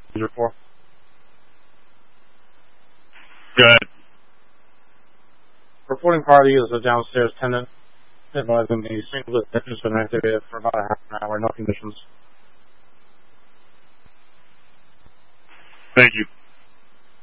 report. Go ahead. Reporting party is a downstairs tenant. Advising the single has been activated for about a half an hour, no conditions. Thank you.